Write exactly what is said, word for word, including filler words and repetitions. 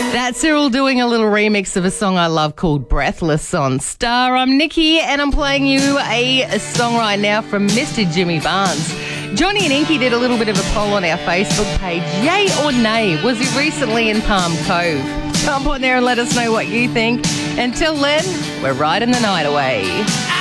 That's Cyril doing a little remix of a song I love called Breathless on Star. I'm Nikki and I'm playing you a, a song right now from Mister Jimmy Barnes. Johnny and Inky did a little bit of a poll on our Facebook page. Yay or nay? Was he recently in Palm Cove? Jump on there and let us know what you think. Until then, we're riding the night away.